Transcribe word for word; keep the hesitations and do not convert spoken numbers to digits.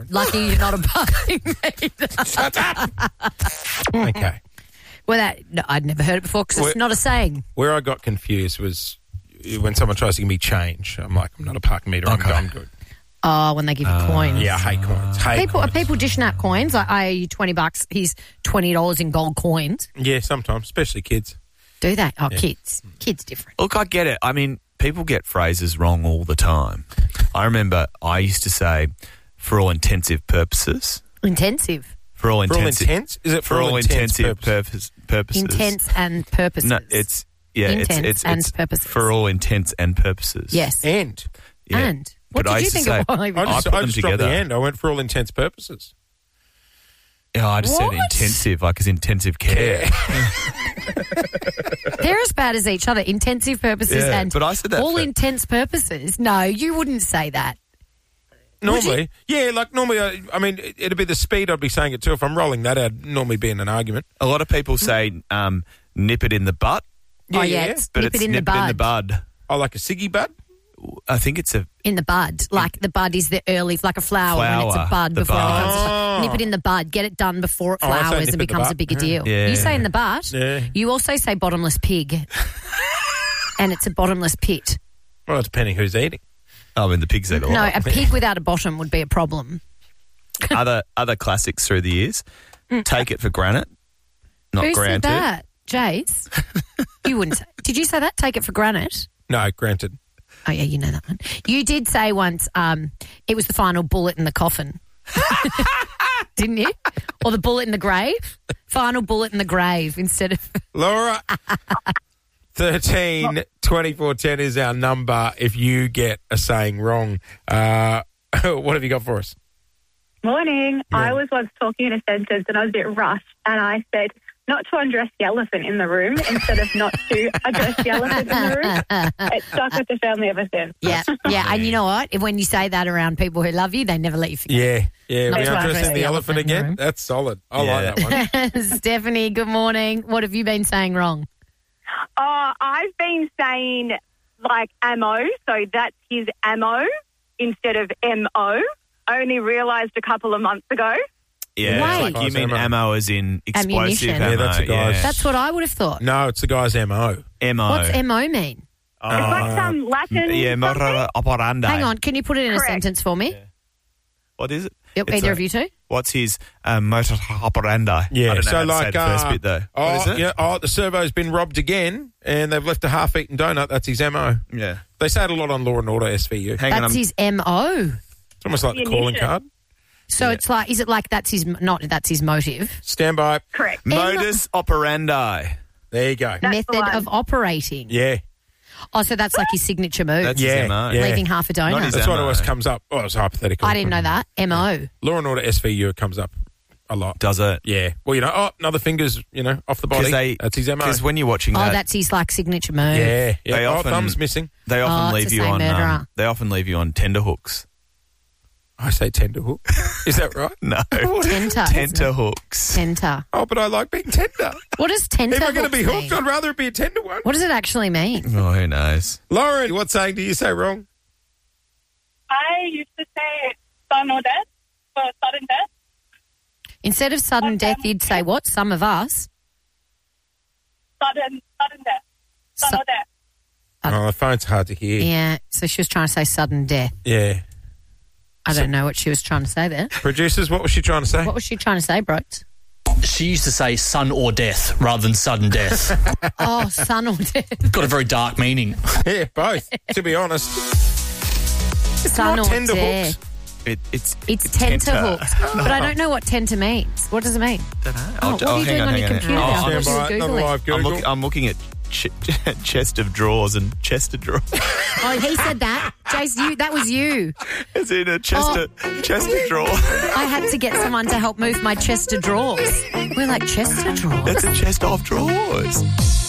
lucky you're not a parking meter. Shut up. Okay. Well, that no, I'd never heard it before because it's not a saying. Where I got confused was when someone tries to give me change. I'm like, I'm not a parking meter. Okay. I'm, I'm good. Oh, when they give you Uh, coins. Yeah, I hate coins. Hate People, coins. are people dishing out coins? Like, I owe you twenty bucks. Here's twenty dollars in gold coins. Yeah, sometimes, especially kids. Do they? Oh, Yeah. kids. Kids different. Look, I get it. I mean, people get phrases wrong all the time. I remember I used to say, for all intensive purposes. Intensive. For all For all intensive. intense? Is it For all intensive purpose, purposes. Intense and purposes. No, it's yeah, Intense it's it's, and it's purposes. for all intents and purposes. Yes. And. Yeah. And. What But I did you used to think say- it was? I just, I put I them just dropped the together. end. I went for all intents purposes. Yeah, I just What? said intensive, like as intensive care. They're as bad as each other. Intensive purposes Yeah, and but I said that all for- intense purposes. No, you wouldn't say that. Normally, yeah, like normally, I, I mean, it, it'd be the speed I'd be saying it to. If I'm rolling that, I'd normally be in an argument. A lot of people say um, nip it in the butt, oh, yeah. It's, but nip it's it in nip the bud. in the bud. I like a ciggy bud. I think it's a In the bud. Like the bud is the early, like a flower, and it's a Flower, bud the before bud. it becomes. Oh. Nip it in the bud. Get it done before it Oh, I say flowers nip and it in the becomes butt. a bigger deal. Yeah. You say in the butt. Yeah. You also say bottomless pig. And it's a bottomless pit. Well, depending who's eating. oh, I mean the pigs eat a No, lot. a pig without a bottom would be a problem. other other classics through the years. Take it for granted, not Who granted. said that? Jace? You wouldn't say. Did you say that? Take it for granted? No, granted. Oh, yeah, you know that one. You did say once um, it was the final bullet in the coffin. Didn't you? Or the bullet in the grave? Final bullet in the grave instead of... Laura, thirteen twenty-four ten is our number if you get a saying wrong. Uh, what have you got for us? Morning. I was once talking in a sentence and I was a bit rushed and I said not to undress the elephant in the room instead of not to address the elephant in the room. It stuck with the family ever since. Yeah, yeah. And you know what? If when you say that around people who love you, they never let you forget. Yeah, yeah. Not We to addressing address the, the elephant elephant in the again. room. That's solid. I Yeah. like that one. Stephanie, good morning. What have you been saying wrong? Oh, I've been saying like ammo, so that's his ammo instead of M O. I only realised a couple of months ago. Yeah, Wait. like you mean Ammo. ammo as in explosive Ammunition. ammo? Yeah, that's a guy's- That's what I would have thought. No, it's the guy's M O. M O. What's M O mean? Oh, It's like some Latin yeah, something. modus operandi. Hang on, can you put it in a Correct. sentence for me? What is it? Yep, It's either a- of you two? What's his um, modus operandi? Yeah, I don't know so how to like say the first uh, bit though. Oh, what is it? yeah, oh, the servo's been robbed again, and they've left a half-eaten donut. That's his M O. Yeah. They say it a lot on Law and Order S V U. Hang on. That's I'm- his M O. It's almost like the calling Munition. card. So it's like, is it like that's his, not that's his motive? Stand by. Correct. modus operandi. There you go. That's the Method one. of operating. Yeah, Oh, so that's like his signature move. That's yeah, his M O. yeah. Leaving half a Not donut. his That's what M O. always comes up. Oh, it's hypothetical. I didn't know that. M O. Law and Order S V U, it comes up a lot. Does it? Yeah. Well, you know, oh, another finger's, you know, off the body. they, That's his M O. Because when you're watching Oh, that, that's his like signature move. Yeah. yeah. They oh, often- thumb's missing. they often Oh, it's leave the you same on. murderer. Um, they often leave you on tenterhooks. I say tenderhook. Is that right? No, Tenter. tenterhooks. Tenter. Oh, but I like being tender. What does tenter If I'm going to be hooks hooked, mean? I'd rather it be a tender one. What does it actually mean? Oh, who knows? Lauren, what saying do you say wrong? I used to say son or death for sudden death. Instead of sudden death, you'd say what? Some of us. Sudden, sudden death. Son Su- or death. Oh, the phone's hard to hear. Yeah, so she was trying to say sudden death. Yeah. I don't know what she was trying to say there. Producers, what was she trying to say? What was she trying to say, Brooks? She used to say son or death rather than sudden death. Oh, son or death. Got a very dark meaning. Yeah, both, to be honest. Son not or tender death. hooks. It, it's It's tenter tenter. hooks. But I don't know what tenter means. What does it mean? don't know. Oh, I'll- what oh, are you hang doing on, hang your hang computer? Oh, I I'm, thought Stand you were by, another Googling. live I'm, Google. look, I'm looking at ch- chest of drawers and chest of drawers. Oh, he said that. Jace, you, that was you. It's in a chest Oh. of chest of drawer. I had to get someone to help move my chest of drawers. We're like, chest of drawers? That's a chest of drawers.